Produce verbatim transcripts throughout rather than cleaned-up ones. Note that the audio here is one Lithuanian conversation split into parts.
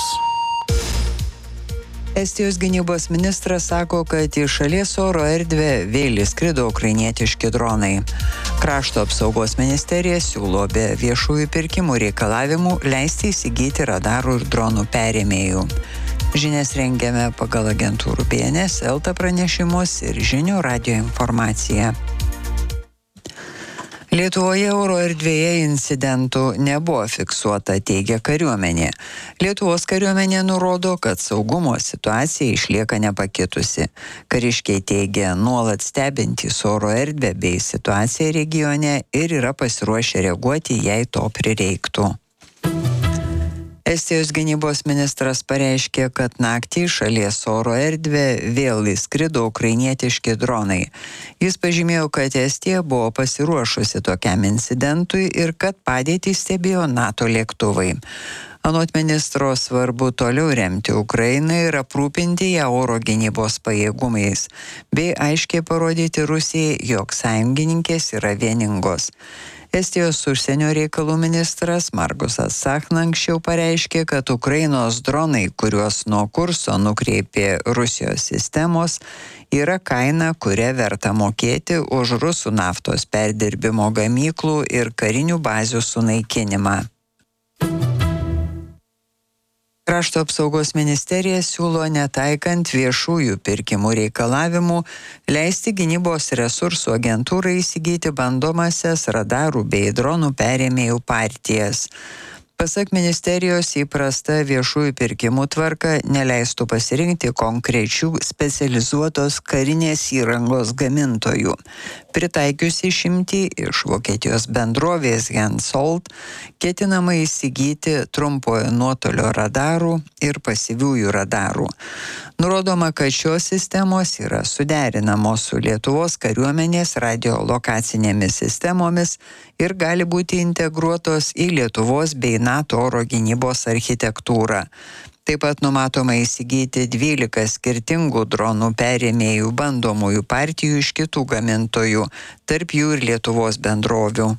žinios. Estijos gynybos ministras sako, kad į šalies oro erdvę vėl įskrido ukrainietiški dronai. Krašto apsaugos ministerija siūlo be viešųjų pirkimų reikalavimų leisti įsigyti radarų ir dronų perėmėjų. Žinias rengiame pagal agentūrų B N S, Elta pranešimus ir žinių radijo informaciją. Lietuvoje oro erdvėje incidentų nebuvo fiksuota, teigia kariuomenė. Lietuvos kariuomenė nurodo, kad saugumo situacija išlieka nepakitusi. Kariškiai teigia nuolat stebintys oro erdvę bei situaciją regione ir yra pasiruošę reaguoti, jei to prireiktų. Estijos gynybos ministras pareiškė, kad naktį šalies oro erdvę vėl įskrido ukrainietiški dronai. Jis pažymėjo, kad Estija buvo pasiruošusi tokiam incidentui ir kad padėtį stebėjo NATO lėktuvai. Anot ministro svarbu toliau remti Ukrainą ir aprūpinti ją oro gynybos pajėgumais, bei aiškiai parodyti Rusijai, jog sąjungininkės yra vieningos. Estijos užsienio reikalų ministras Margusas Sachna anksčiau pareiškė, kad Ukrainos dronai, kuriuos nuo kurso nukreipė Rusijos sistemos, yra kaina, kurią verta mokėti už rusų naftos perdirbimo gamyklų ir karinių bazių sunaikinimą. Krašto apsaugos ministerija siūlo netaikant viešųjų pirkimų reikalavimų leisti gynybos resursų agentūrai įsigyti bandomasias radarų bei dronų perėmėjų partijas. Pasak ministerijos, įprasta viešųjų pirkimų tvarka neleistų pasirinkti konkrečių specializuotos karinės įrangos gamintojų. Pritaikius išimtį iš Vokietijos bendrovės Hensoldt, ketinama įsigyti trumpojo nuotolio radarų ir pasyviųjų radarų. Nurodoma, kad šios sistemos yra suderinamos su Lietuvos kariuomenės radiolokacinėmis sistemomis ir gali būti integruotos į Lietuvos bei NATO oro gynybos architektūrą. Taip pat numatoma įsigyti dvylika skirtingų dronų perėmėjų bandomųjų partijų iš kitų gamintojų, tarp jų ir Lietuvos bendrovių.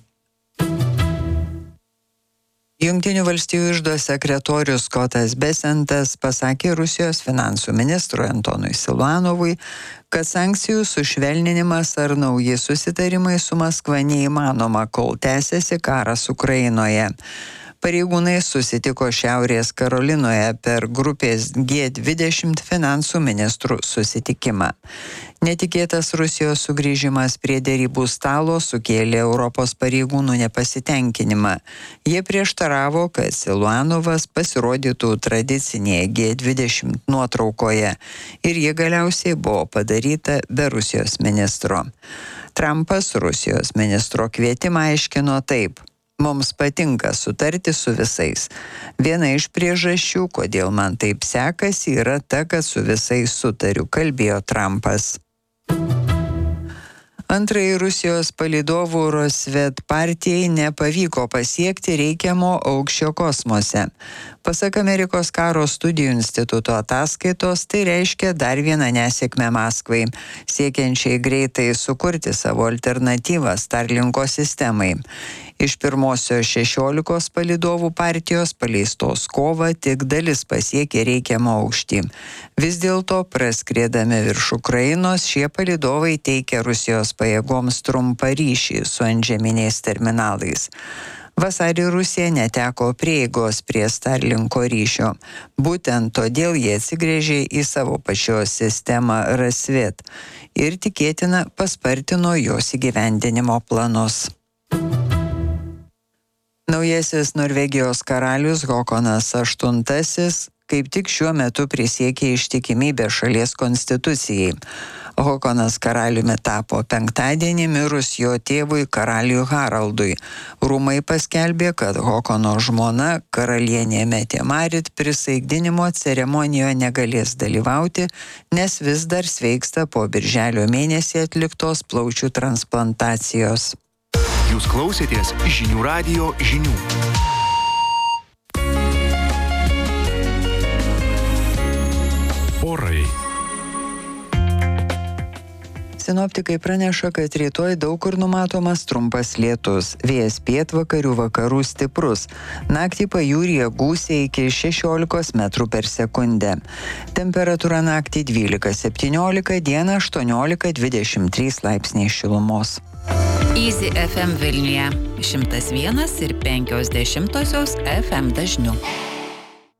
Jungtinių valstijų iždo sekretorius Skotas Besentas pasakė Rusijos finansų ministrui Antonui Siluanovui, kad sankcijų sušvelninimas ar nauji susitarimai su Maskva neįmanoma, kol tęsiasi karas Ukrainoje. Pareigūnai susitiko Šiaurės Karolinoje per grupės G dvidešimt finansų ministrų susitikimą. Netikėtas Rusijos sugrįžimas prie derybų stalo sukėlė Europos pareigūnų nepasitenkinimą. Jie prieštaravo, kad Siluanovas pasirodytų tradicinėje G dvidešimt nuotraukoje ir ji galiausiai buvo padaryta be Rusijos ministro. Trumpas Rusijos ministro kvietimą aiškino taip: mums patinka sutarti su visais. Viena iš priežasčių, kodėl man taip sekasi, yra ta, kad su visais sutariu, kalbėjo Trumpas. Antrai Rusijos palydovų Rosvet partijai nepavyko pasiekti reikiamo aukščio kosmose. Pasak Amerikos karo studijų instituto ataskaitos, tai reiškia dar vieną nesėkmę Maskvai, siekiančiai greitai sukurti savo alternatyvą Starlinko sistemai. Iš pirmosios šešiolikos palydovų partijos paleistos kovą tik dalis pasiekė reikiamą aukštį. Vis dėlto, praskriedami virš Ukrainos, šie palydovai teikia Rusijos pajėgoms trumpą ryšį su antžeminiais terminalais. Vasarį Rusija neteko prieigos prie Starlinko ryšio. Būtent todėl jie atsigręžė į savo pačios sistemą Rasvet ir tikėtina paspartino jos įgyvendinimo planus. Naujasis Norvegijos karalius Håkonas aštuntasis kaip tik šiuo metu prisiekė ištikimybę šalies konstitucijai. Håkonas karaliumi tapo penktadienį mirus jo tėvui karaliui Haraldui. Rūmai paskelbė, kad Håkono žmona, karalienė Mette-Marit, prisaikdinimo ceremonijoje negalės dalyvauti, nes vis dar sveiksta po birželio mėnesį atliktos plaučių transplantacijos. Jūs klausėtės žinių radijo žinių. Orai. Sinoptikai praneša, kad rytoj daug kur numatomas trumpas lietus. Vėjas pietvakarių vakarų stiprus. Naktį pajūryje gūsiai iki šešiolikos metrų per sekundę. Temperatūra naktį dvylika septyniolika, dieną aštuoniolika dvidešimt trys laipsniai šilumos. Easy F M Vilniuje šimtas vienas ir penkios dešimtosios F M dažniu.